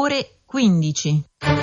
ore 15.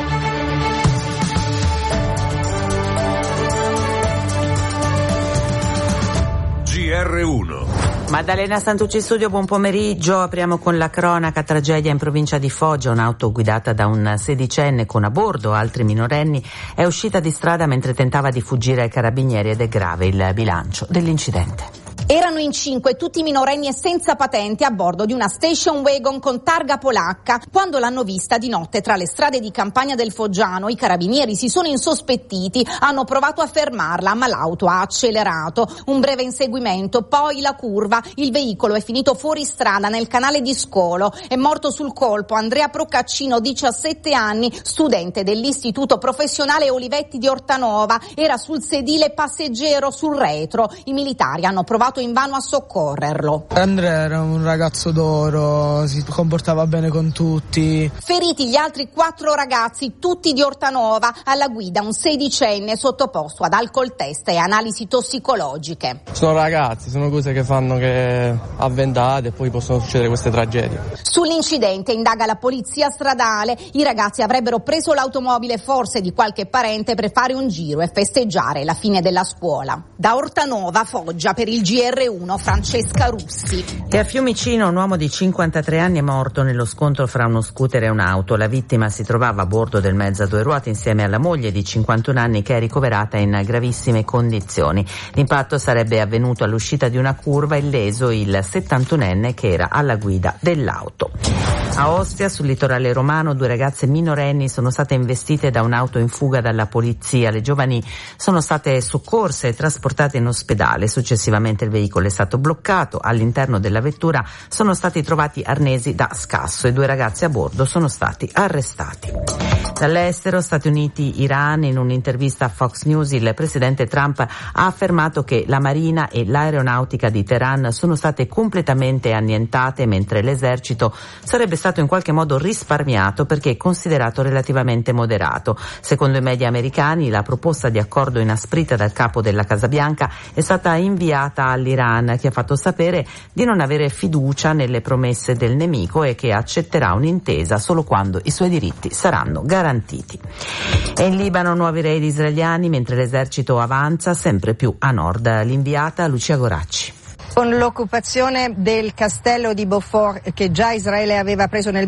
GR1. Maddalena Santucci studio, buon pomeriggio. Apriamo con la cronaca. Tragedia in provincia di Foggia. Un'auto guidata da un sedicenne con a bordo altri minorenni è uscita di strada mentre tentava di fuggire ai carabinieri ed è grave il bilancio dell'incidente. Erano in 5, tutti minorenni e senza patente, a bordo di una station wagon con targa polacca. Quando l'hanno vista di notte tra le strade di campagna del Foggiano, i carabinieri si sono insospettiti, hanno provato a fermarla, ma l'auto ha accelerato. Un breve inseguimento, poi la curva. Il veicolo è finito fuori strada nel canale di Scolo. È morto sul colpo Andrea Procaccino, 17 anni, studente dell'Istituto Professionale Olivetti di Ortanova. Era sul sedile passeggero sul retro. I militari hanno provato invano a soccorrerlo. Andrea era un ragazzo d'oro, si comportava bene con tutti. Feriti gli altri 4 ragazzi, tutti di Ortanova, alla guida un sedicenne sottoposto ad alcol test e analisi tossicologiche. Sono ragazzi, sono cose che fanno che avventate e poi possono succedere queste tragedie. Sull'incidente indaga la polizia stradale. I ragazzi avrebbero preso l'automobile forse di qualche parente per fare un giro e festeggiare la fine della scuola. Da Ortanova, Foggia, per il GR1, Francesca Russi. E a Fiumicino un uomo di 53 anni è morto nello scontro fra uno scooter e un'auto. La vittima si trovava a bordo del mezzo a 2 ruote insieme alla moglie di 51 anni che è ricoverata in gravissime condizioni. L'impatto sarebbe avvenuto all'uscita di una curva, illeso il 71enne che era alla guida dell'auto. A Ostia, sul litorale romano, 2 ragazze minorenni sono state investite da un'auto in fuga dalla polizia. Le giovani sono state soccorse e trasportate in ospedale. Successivamente il veicolo è stato bloccato. All'interno della vettura sono stati trovati arnesi da scasso e 2 ragazzi a bordo sono stati arrestati. Dall'estero, Stati Uniti, Iran, in un'intervista a Fox News il presidente Trump ha affermato che la marina e l'aeronautica di Teheran sono state completamente annientate, mentre l'esercito sarebbe stato in qualche modo risparmiato perché è considerato relativamente moderato. Secondo i media americani, la proposta di accordo inasprita dal capo della Casa Bianca è stata inviata all'Iran, che ha fatto sapere di non avere fiducia nelle promesse del nemico e che accetterà un'intesa solo quando i suoi diritti saranno garantiti. E in Libano nuovi raid israeliani mentre l'esercito avanza sempre più a nord. L'inviata Lucia Goracci. Con l'occupazione del castello di Beaufort, che già Israele aveva preso nel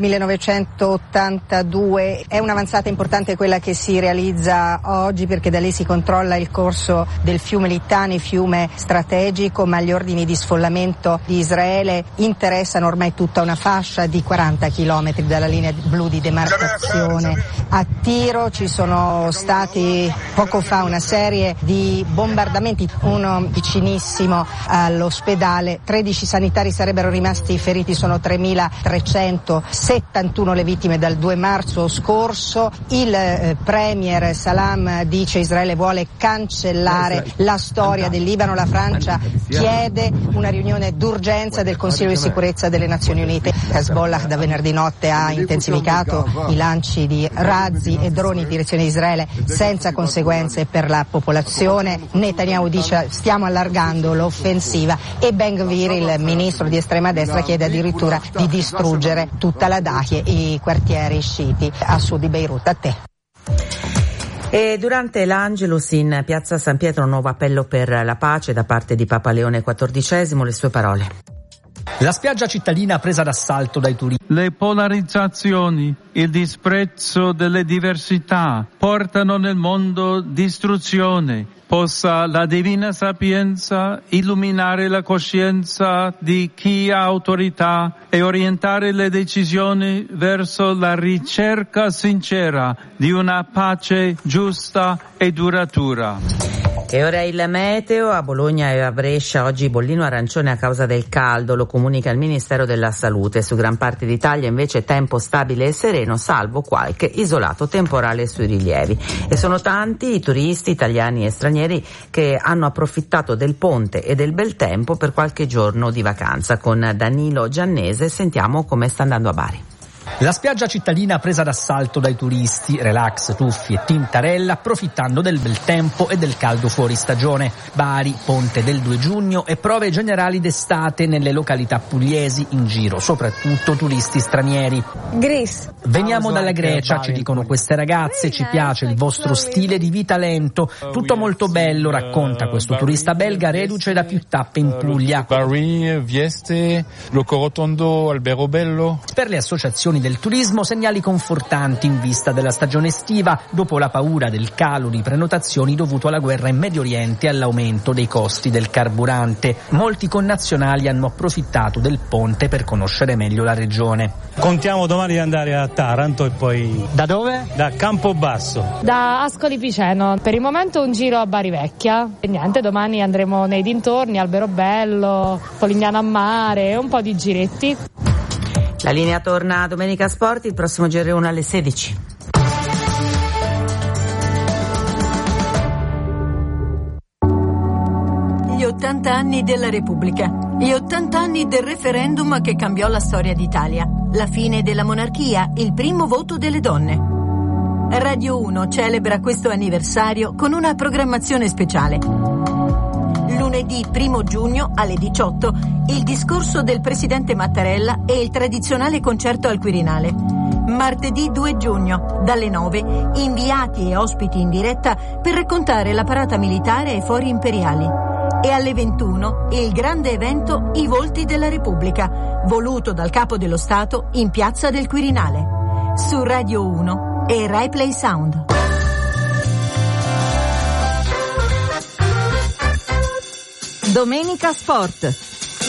1982, è un'avanzata importante quella che si realizza oggi, perché da lì si controlla il corso del fiume Litani, fiume strategico, ma gli ordini di sfollamento di Israele interessano ormai tutta una fascia di 40 chilometri dalla linea blu di demarcazione. A Tiro ci sono stati poco fa una serie di bombardamenti, uno vicinissimo all'ospedale. 13 sanitari sarebbero rimasti feriti, sono 3.371 le vittime dal 2 marzo scorso. Il premier Salam dice Israele vuole cancellare la storia del Libano. La Francia chiede una riunione d'urgenza del Consiglio di sicurezza delle Nazioni Unite. Hezbollah da venerdì notte ha intensificato i lanci di razzi e droni in direzione di Israele senza conseguenze per la popolazione. Netanyahu dice stiamo allargando l'offensiva e Ben-Gvir, il ministro di estrema destra, chiede addirittura di distruggere tutta la Dahie e i quartieri sciiti a sud di Beirut. A te. E durante l'Angelus in piazza San Pietro un nuovo appello per la pace da parte di Papa Leone XIV, le sue parole. La spiaggia cittadina presa d'assalto dai turisti. Le polarizzazioni, il disprezzo delle diversità portano nel mondo distruzione. Possa la divina sapienza illuminare la coscienza di chi ha autorità e orientare le decisioni verso la ricerca sincera di una pace giusta e duratura. E ora il meteo. A Bologna e a Brescia oggi bollino arancione a causa del caldo, lo comunica il Ministero della Salute. Su gran parte d'Italia invece tempo stabile e sereno, salvo qualche isolato temporale sui rilievi. E sono tanti i turisti italiani e stranieri che hanno approfittato del ponte e del bel tempo per qualche giorno di vacanza. Con Danilo Giannese sentiamo come sta andando a Bari. La spiaggia cittadina presa d'assalto dai turisti, relax, tuffi e tintarella approfittando del bel tempo e del caldo fuori stagione. Bari, ponte del 2 giugno e prove generali d'estate nelle località pugliesi, in giro soprattutto turisti stranieri. Veniamo dalla Grecia, ci dicono queste ragazze, ci piace il vostro stile di vita lento, tutto molto bello, racconta questo turista belga reduce da più tappe in Puglia. Bari, Vieste, Locorotondo, Alberobello. Per le associazioni del turismo segnali confortanti in vista della stagione estiva dopo la paura del calo di prenotazioni dovuto alla guerra in Medio Oriente e all'aumento dei costi del carburante. Molti connazionali hanno approfittato del ponte per conoscere meglio la regione. Contiamo domani di andare a Taranto e poi... Da dove? Da Campobasso. Da Ascoli Piceno. Per il momento un giro a Bari Vecchia e niente, domani andremo nei dintorni, Alberobello, Polignano a Mare e un po' di giretti. La linea torna a Domenica Sport, il prossimo GR1 alle 16. Gli 80 anni della Repubblica, gli 80 anni del referendum che cambiò la storia d'Italia, la fine della monarchia, il primo voto delle donne. Radio 1 celebra questo anniversario con una programmazione speciale. Lunedì 1 giugno alle 18 il discorso del presidente Mattarella e il tradizionale concerto al Quirinale. Martedì 2 giugno dalle 9 inviati e ospiti in diretta per raccontare la parata militare ai fori imperiali. E alle 21 il grande evento I Volti della Repubblica, voluto dal Capo dello Stato in Piazza del Quirinale. Su Radio 1 e Rai Play Sound. Domenica Sport.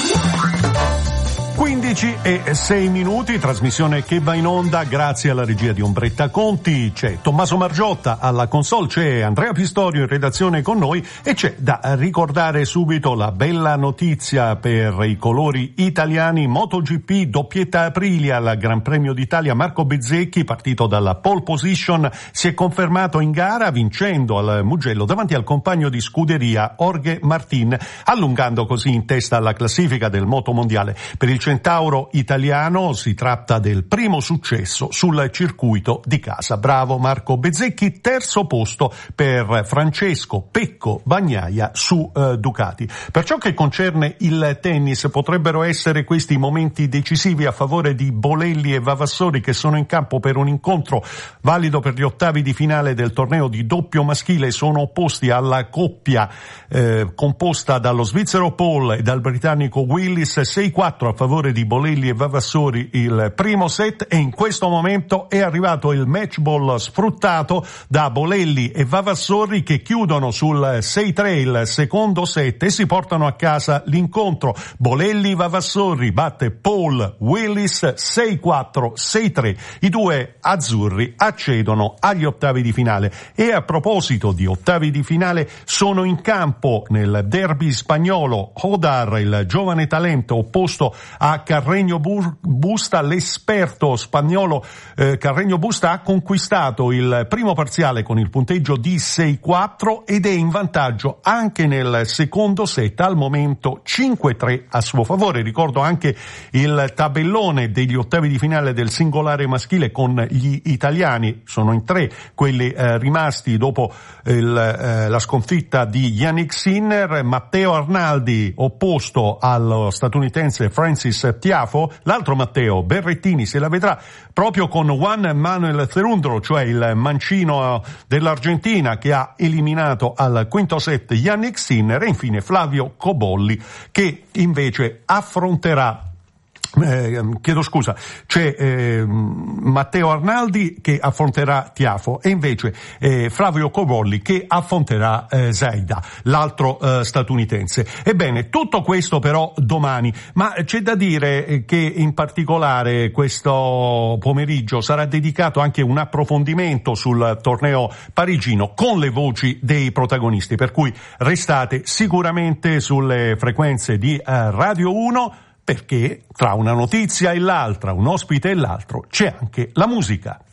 15:06, trasmissione che va in onda grazie alla regia di Ombretta Conti. C'è Tommaso Margiotta alla console, c'è Andrea Pistorio in redazione con noi e c'è da ricordare subito la bella notizia per i colori italiani. MotoGP, doppietta Aprilia al Gran Premio d'Italia. Marco Bezzecchi, partito dalla pole position, si è confermato in gara vincendo al Mugello davanti al compagno di scuderia Jorge Martin, allungando così in testa alla classifica del motomondiale. Per il centauro italiano si tratta del primo successo sul circuito di casa. Bravo Marco Bezzecchi. Terzo posto per Francesco Pecco Bagnaia su Ducati. Per ciò che concerne il tennis, potrebbero essere questi momenti decisivi a favore di Bolelli e Vavassori, che sono in campo per un incontro valido per gli ottavi di finale del torneo di doppio maschile. Sono opposti alla coppia composta dallo svizzero Paul e dal britannico Willis. 6-4 a favore di Bolelli e Vavassori il primo set, e in questo momento è arrivato il match ball sfruttato da Bolelli e Vavassori, che chiudono sul 6-3 il secondo set e si portano a casa l'incontro. Bolelli Vavassori batte Paul Willis 6-4, 6-3. I due azzurri accedono agli ottavi di finale. E a proposito di ottavi di finale, sono in campo nel derby spagnolo Hodar, il giovane talento opposto a Carreño Busta. L'esperto spagnolo Carreño Busta ha conquistato il primo parziale con il punteggio di 6-4 ed è in vantaggio anche nel secondo set, al momento 5-3 a suo favore. Ricordo anche il tabellone degli ottavi di finale del singolare maschile con gli italiani. Sono in 3 quelli rimasti dopo la sconfitta di Yannick Sinner. Matteo Arnaldi opposto allo statunitense Francis Tiafo. L'altro Matteo Berrettini se la vedrà proprio con Juan Manuel Cerundolo, cioè il mancino dell'Argentina, che ha eliminato al quinto set Yannick Sinner. E infine Flavio Cobolli, che invece affronterà c'è Matteo Arnaldi che affronterà Tiafo e invece Flavio Cobolli che affronterà Zaida, l'altro statunitense. Ebbene, tutto questo però domani, ma c'è da dire che in particolare questo pomeriggio sarà dedicato anche un approfondimento sul torneo parigino con le voci dei protagonisti, per cui restate sicuramente sulle frequenze di Radio 1, perché tra una notizia e l'altra, un ospite e l'altro, c'è anche la musica.